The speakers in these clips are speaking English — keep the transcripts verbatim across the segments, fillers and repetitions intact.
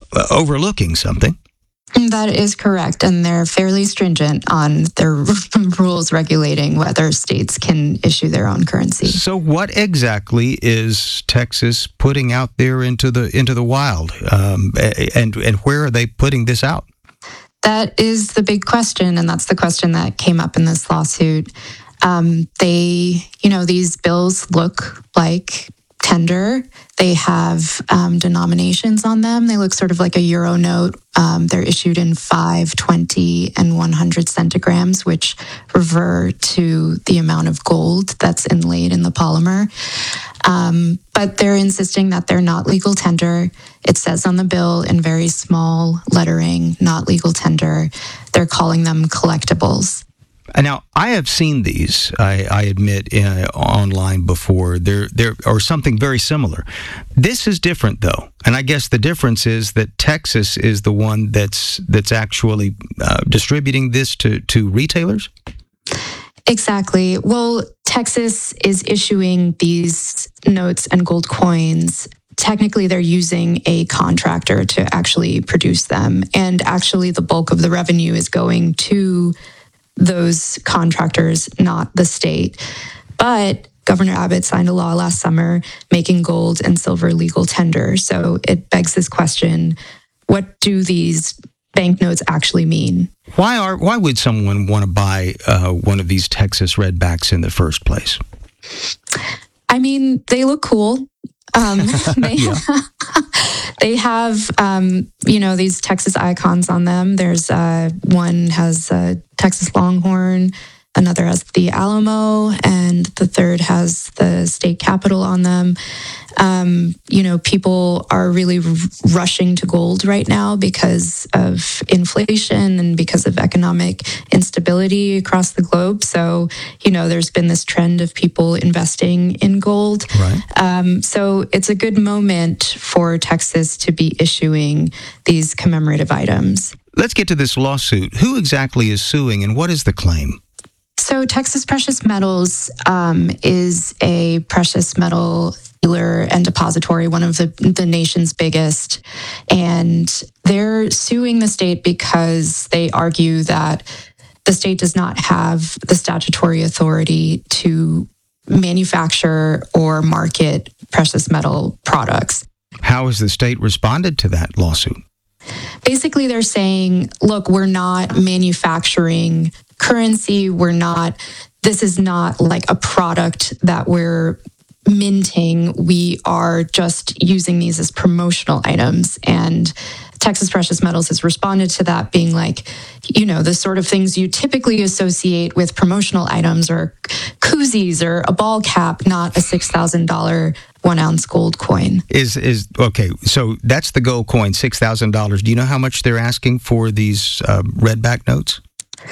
uh, overlooking something. That is correct. And they're fairly stringent on their rules regulating whether states can issue their own currency. So what exactly is Texas putting out there into the into the wild? Um, and, and where are they putting this out? That is the big question. And that's the question that came up in this lawsuit. Um, they, you know, these bills look like tender. They have um, denominations on them. They look sort of like a euro note. Um, they're issued in five, twenty, and one hundred centigrams, which revert to the amount of gold that's inlaid in the polymer. Um, but they're insisting that they're not legal tender. It says on the bill in very small lettering, not legal tender. They're calling them collectibles. Now, I have seen these, I, I admit, uh, online before, there, there, or something very similar. This is different, though. And I guess the difference is that Texas is the one that's that's actually uh, distributing this to, to retailers? Exactly. Well, Texas is issuing these notes and gold coins. Technically, they're using a contractor to actually produce them. And actually, the bulk of the revenue is going to those contractors, not the state. But Governor Abbott signed a law last summer making gold and silver legal tender. So it begs this question, what do these banknotes actually mean? Why are why would someone want to buy uh, one of these Texas redbacks in the first place? I mean, they look cool. Um, they, they have, um, you know, these Texas icons on them. There's uh, one has a Texas Longhorn, another has the Alamo, and the third has the state capitol on them. Um, you know, people are really r- rushing to gold right now because of inflation and because of economic instability across the globe. So, you know, there's been this trend of people investing in gold. Right. Um, so it's a good moment for Texas to be issuing these commemorative items. Let's get to this lawsuit. Who exactly is suing and what is the claim? So Texas Precious Metals um, is a precious metal dealer and depository, one of the, the nation's biggest. And they're suing the state because they argue that the state does not have the statutory authority to manufacture or market precious metal products. How has the state responded to that lawsuit? Basically, they're saying, look, we're not manufacturing currency. We're not, this is not like a product that we're minting. We are just using these as promotional items. And Texas Precious Metals has responded to that being like, you know, the sort of things you typically associate with promotional items are koozies or a ball cap, not a six thousand dollars one ounce gold coin. Is, is okay, so that's the gold coin, six thousand dollars. Do you know how much they're asking for these uh, redback notes?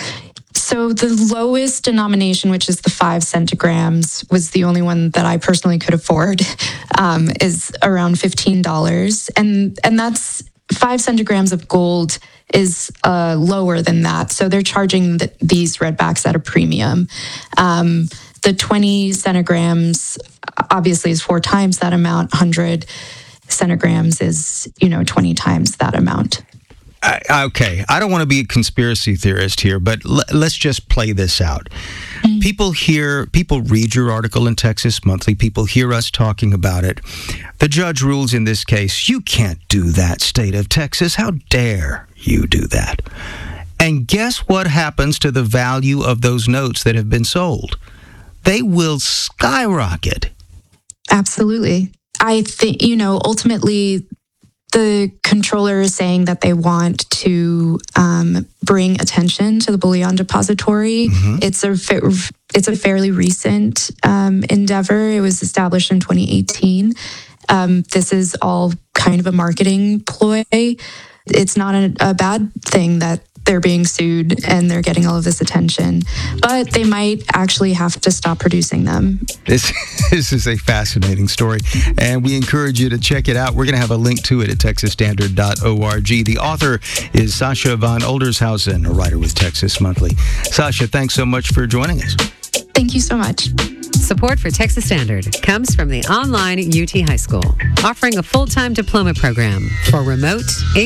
So the lowest denomination, which is the five centigrams, was the only one that I personally could afford, um, is around fifteen dollars. And, and that's five centigrams of gold is uh, lower than that. So they're charging the, these redbacks at a premium. Um, the twenty centigrams obviously is four times that amount. one hundred centigrams is, you know, twenty times that amount. I, okay, I don't want to be a conspiracy theorist here, but l- let's just play this out. Mm-hmm. People hear, people read your article in Texas Monthly. People hear us talking about it. The judge rules in this case, you can't do that, state of Texas. How dare you do that? And guess what happens to the value of those notes that have been sold? They will skyrocket. Absolutely. I think, you know, ultimately, the controller is saying that they want to um, bring attention to the bullion depository. Mm-hmm. It's a fa- it's a fairly recent um, endeavor. It was established in twenty eighteen. Um, this is all kind of a marketing ploy. It's not a, a bad thing that they're being sued and they're getting all of this attention, but they might actually have to stop producing them. This, this is a fascinating story, and we encourage you to check it out. We're going to have a link to it at texas standard dot org. The author is Sasha von Oldershausen, a writer with Texas Monthly. Sasha, thanks so much for joining us. Thank you so much. Support for Texas Standard comes from the online U T High School, offering a full-time diploma program for remote